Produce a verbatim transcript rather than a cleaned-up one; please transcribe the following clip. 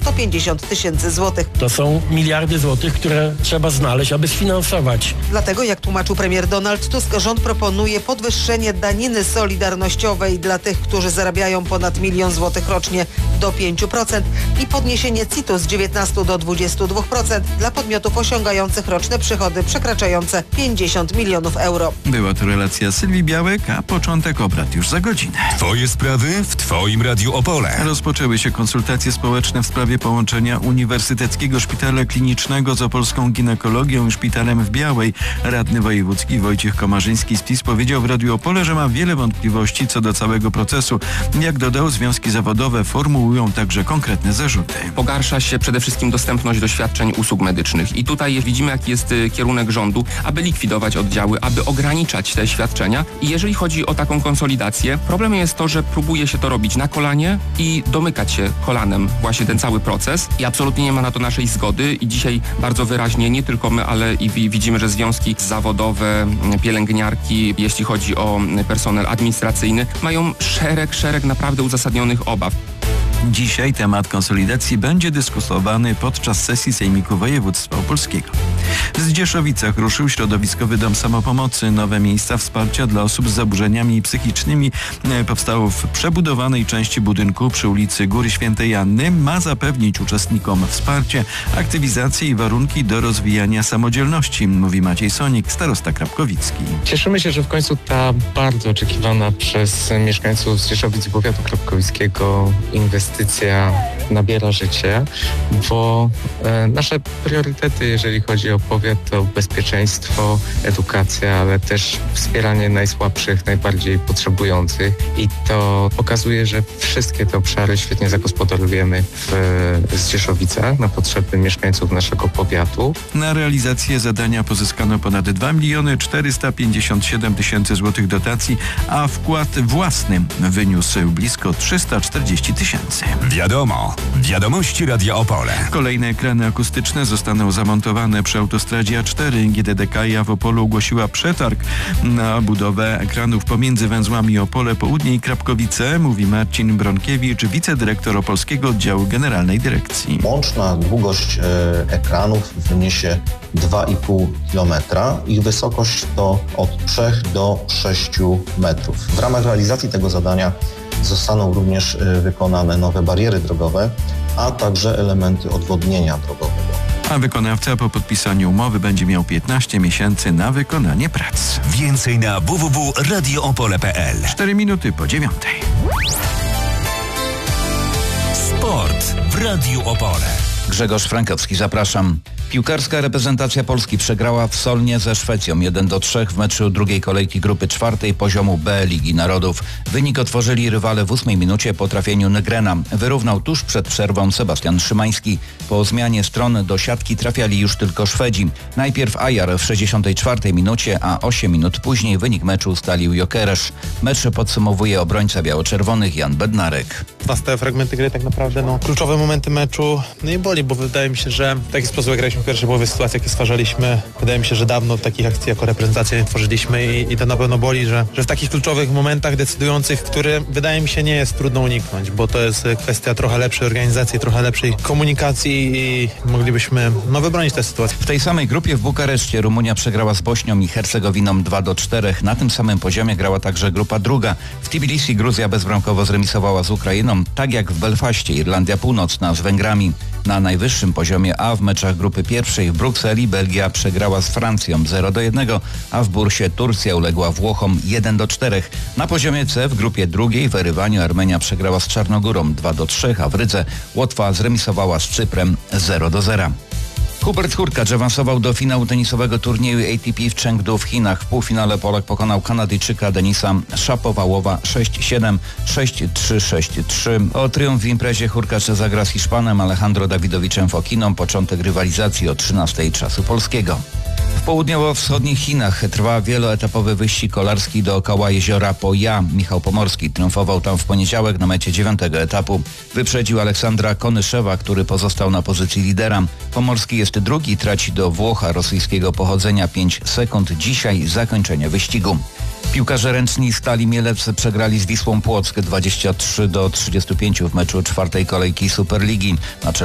sto pięćdziesiąt tysięcy złotych. To są miliardy złotych, które trzeba znaleźć, aby sfinansować. Dlatego, jak tłumaczył premier Donald Tusk, rząd proponuje podwyższenie daniny solidarnościowej dla tych, którzy zarabiają ponad milion złotych rocznie do pięć procent i podniesienie C I T-u z dziewiętnastu do dwudziestu dwóch procent dla podmiotów osiągających roczne przychody przekraczające pięćdziesiąt milionów euro. Była to relacja Sylwii Białek, a początek obrad już za godzinę. Twoje sprawy w Twoim Radiu Opole. Rozpoczęły się konsultacje społeczne w sprawie połączenia Uniwersyteckiego Szpitala Klinicznego z Opolską Ginekologią i Szpitalem w Białej. Radny wojewódzki Wojciech Komarzyński z PiS powiedział w Radiu Opole, że ma wiele wątpliwości co do całego procesu. Jak dodał, związki zawodowe formułują także konkretne zarzuty. Pogarsza się przede wszystkim dostępność do świadczeń usług medycznych i tutaj widzimy, jaki jest kierunek rządu, aby likwidować oddziały, aby ograniczać te świadczenia. I jeżeli chodzi o taką konsolidację, problemem jest to, że próbuje się to robić na kolanie i domykać się kolanem właśnie ten cały proces i absolutnie nie ma na to naszej zgody i dzisiaj bardzo wyraźnie nie tylko my, ale i widzimy, że związki zawodowe, pielęgniarki, jeśli chodzi o personel administracyjny, mają szereg, szereg naprawdę uzasadnionych obaw. Dzisiaj temat konsolidacji będzie dyskutowany podczas sesji Sejmiku Województwa Opolskiego. W Zdzieszowicach ruszył środowiskowy dom samopomocy. Nowe miejsca wsparcia dla osób z zaburzeniami psychicznymi powstało w przebudowanej części budynku przy ulicy Góry Świętej Anny. Ma zapewnić uczestnikom wsparcie, aktywizację i warunki do rozwijania samodzielności, mówi Maciej Sonik, starosta krapkowicki. Cieszymy się, że w końcu ta bardzo oczekiwana przez mieszkańców Zdzieszowic i powiatu krapkowickiego inwestycja nabiera życie, bo e, nasze priorytety, jeżeli chodzi o powiat, to bezpieczeństwo, edukacja, ale też wspieranie najsłabszych, najbardziej potrzebujących i to pokazuje, że wszystkie te obszary świetnie zagospodarujemy w Zdzieszowicach na potrzeby mieszkańców naszego powiatu. Na realizację zadania pozyskano ponad dwa miliony czterysta pięćdziesiąt siedem tysięcy złotych dotacji, a wkład własny wyniósł blisko trzysta czterdzieści tysięcy. Wiadomo, wiadomości Radia Opole. Kolejne ekrany akustyczne zostaną zamontowane przy autostradzie A cztery. G D D K w Opolu ogłosiła przetarg na budowę ekranów pomiędzy węzłami Opole Południe i Krapkowice, mówi Marcin Bronkiewicz, wicedyrektor Opolskiego Oddziału Generalnej Dyrekcji. Łączna długość e, ekranów wyniesie dwa i pół kilometra. Ich wysokość to od trzech do sześciu metrów. W ramach realizacji tego zadania zostaną również wykonane nowe bariery drogowe, a także elementy odwodnienia drogowego. A wykonawca po podpisaniu umowy będzie miał piętnaście miesięcy na wykonanie prac. Więcej na w w w kropka radio opole kropka p l. cztery minuty po dziewiątej. Sport w Radiu Opole. Grzegorz Frankowski, zapraszam. Piłkarska reprezentacja Polski przegrała w Solnie ze Szwecją jeden do trzech w meczu drugiej kolejki grupy czwartej poziomu B Ligi Narodów. Wynik otworzyli rywale w ósmej minucie po trafieniu Nygrena. Wyrównał tuż przed przerwą Sebastian Szymański. Po zmianie strony do siatki trafiali już tylko Szwedzi. Najpierw Ajar w sześćdziesiątej czwartej minucie, a osiem minut później wynik meczu ustalił Jokeresz. Mecz podsumowuje obrońca biało-czerwonych Jan Bednarek. Te fragmenty gry tak naprawdę no, kluczowe momenty meczu no i boli, bo wydaje mi się, że w taki sposób jak graliśmy w pierwszej połowie, sytuacje jakie stwarzaliśmy, wydaje mi się, że dawno takich akcji jako reprezentacja nie tworzyliśmy i, i to na pewno boli, że, że w takich kluczowych momentach decydujących, które wydaje mi się nie jest trudno uniknąć, bo to jest kwestia trochę lepszej organizacji, trochę lepszej komunikacji i moglibyśmy no, wybronić tę sytuację. W tej samej grupie w Bukareszcie Rumunia przegrała z Bośnią i Hercegowiną dwa do czterech. Na tym samym poziomie grała także grupa druga. W Tbilisi Gruzja bezbramkowo zremisowała z Ukrainą, tak jak w Belfaście Irlandia Północna z Węgrami. Na najwyższym poziomie A w meczach grupy pierwszej w Brukseli Belgia przegrała z Francją zero do jednego, a w Bursie Turcja uległa Włochom jeden do czterech. Na poziomie C w grupie drugiej w Erywaniu Armenia przegrała z Czarnogórą dwa do trzech, a w Rydze Łotwa zremisowała z Cyprem zero do zera. Hubert Hurkacz awansował do finału tenisowego turnieju A T P w Chengdu w Chinach. W półfinale Polak pokonał Kanadyjczyka Denisa Szapowałowa sześć siedem, sześć trzy, sześć trzy. O triumf w imprezie Hurkacz zagra z Hiszpanem Alejandro Dawidowiczem Fokiną. Początek rywalizacji o trzynastej czasu polskiego. W południowo-wschodnich Chinach trwa wieloetapowy wyścig kolarski dookoła jeziora Poja. Michał Pomorski triumfował tam w poniedziałek na mecie dziewiątego etapu. Wyprzedził Aleksandra Konyszewa, który pozostał na pozycji lidera. Pomorski jest drugi, traci do Włocha rosyjskiego pochodzenia pięć sekund. Dzisiaj zakończenie wyścigu. Piłkarze ręczni Stali Mielec przegrali z Wisłą Płock dwadzieścia trzy do trzydziestu pięciu w meczu czwartej kolejki Superligi. Na